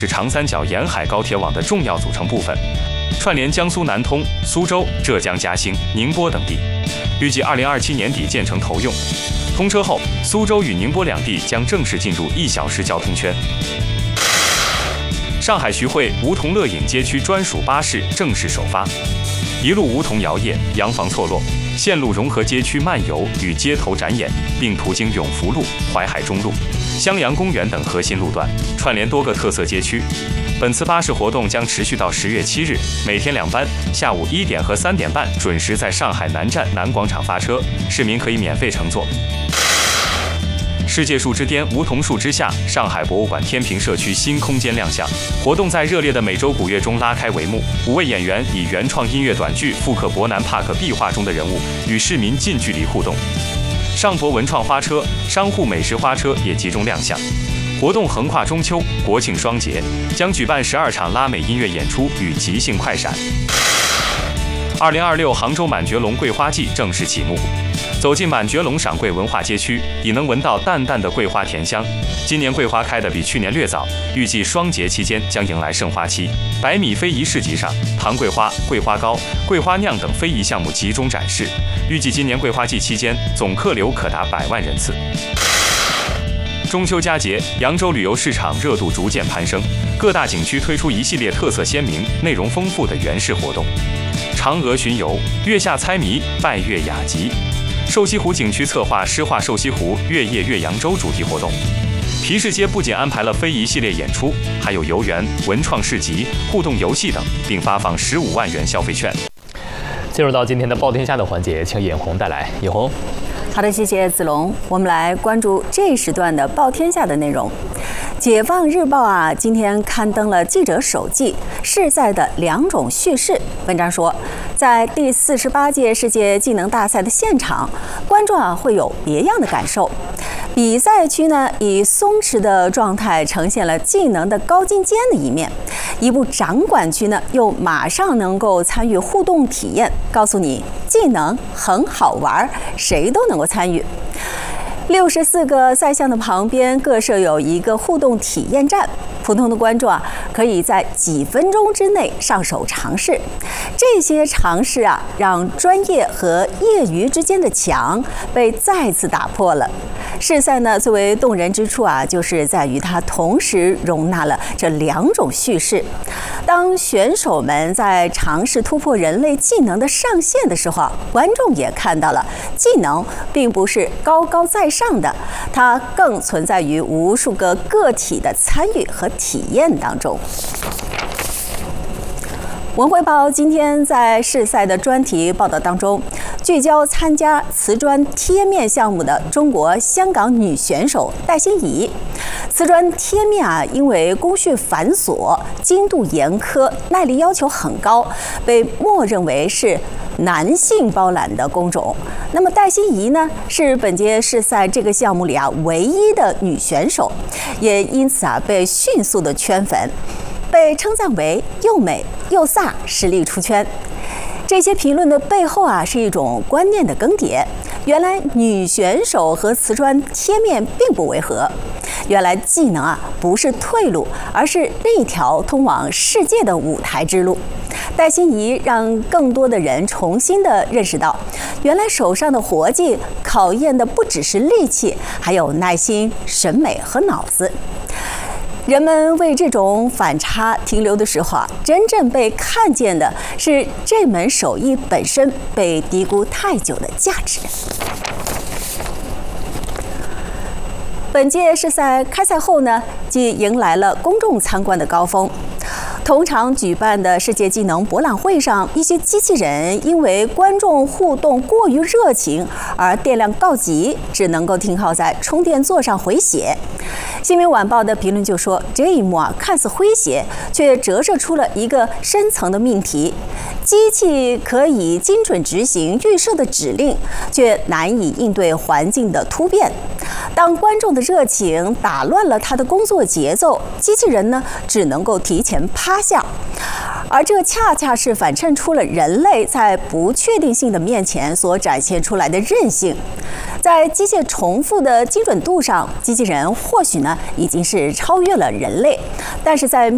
是长三角沿海高铁网的重要组成部分，串联江苏南通、苏州、浙江嘉兴、宁波等地。预计2027年底建成投用。通车后，苏州与宁波两地将正式进入1小时交通圈。上海徐汇梧桐乐影街区专属巴士正式首发，一路梧桐摇曳，洋房错落，线路融合街区漫游与街头展演，并途经永福路、淮海中路、襄阳公园等核心路段，串联多个特色街区。本次巴士活动将持续到10月7日，每天2班，下午1点和3点半准时在上海南站南广场发车，市民可以免费乘坐。世界树之巅，梧桐树之下，上海博物馆天平社区新空间亮相。活动在热烈的美洲古乐中拉开帷幕，5位演员以原创音乐短剧复刻伯南帕克壁画中的人物，与市民近距离互动。上博文创花车、商户美食花车也集中亮相。活动横跨中秋、国庆双节，将举办12场拉美音乐演出与即兴快闪。2026杭州满觉龙桂花季正式启幕。走进满觉龙赏桂文化街区，已能闻到淡淡的桂花甜香。今年桂花开得比去年略早，预计双节期间将迎来盛花期。100米非遗市集上，糖桂花、桂花糕、桂花酿等非遗项目集中展示。预计今年桂花季期间总客流可达100万人次。中秋佳节，扬州旅游市场热度逐渐攀升，各大景区推出一系列特色鲜明、内容丰富的园式活动，嫦娥巡游、月下猜谜、拜月雅集。瘦西湖景区策划诗画瘦西湖月夜月扬州主题活动。皮市街不仅安排了非遗系列演出，还有游园、文创市集、互动游戏等，并发放15万元消费券。 进入到今天的报天下的环节，请尹红带来。尹红， 好的，谢谢子龙。我们来关注这一时段的报天下的内容。解放日报今天刊登了记者手记世赛的2种叙事。文章说，在第48届世界技能大赛的现场，观众会有别样的感受。比赛区呢，以松弛的状态呈现了技能的高精尖的一面；一部掌管区呢，又马上能够参与互动体验，告诉你技能很好玩，谁都能够参与。64个赛项的旁边各设有一个互动体验站，普通的观众可以在几分钟之内上手尝试。这些尝试让专业和业余之间的墙被再次打破了。世赛呢，最为动人之处就是在于它同时容纳了这2种叙事。当选手们在尝试突破人类技能的上限的时候，观众也看到了技能并不是高高在上的，它更存在于无数个个体的参与和体验当中。文汇报今天在世赛的专题报道当中，聚焦参加瓷砖贴面项目的中国香港女选手戴欣怡。瓷砖贴面因为工序繁琐、精度严苛、耐力要求很高，被默认为是男性包揽的工种。那么戴欣怡呢，是本届世赛这个项目里唯一的女选手，也因此被迅速的圈粉，被称赞为又美又飒，实力出圈。这些评论的背后是一种观念的更迭。原来女选手和瓷砖贴面并不违和，原来技能不是退路，而是另一条通往世界的舞台之路。戴欣怡让更多的人重新的认识到，原来手上的活计考验的不只是力气，还有耐心、审美和脑子。人们为这种反差停留的时候真正被看见的是这门手艺本身被低估太久的价值。本届世赛开赛后呢，即迎来了公众参观的高峰。同场举办的世界技能博览会上，一些机器人因为观众互动过于热情而电量告急，只能够停靠在充电座上回血。新民晚报的评论就说，这一幕看似诙谐，却折射出了一个深层的命题：机器可以精准执行预设的指令，却难以应对环境的突变。当观众的热情打乱了他的工作节奏，机器人呢只能够提前趴下，而这恰恰是反衬出了人类在不确定性的面前所展现出来的韧性。在机械重复的精准度上，机器人或许呢已经是超越了人类，但是在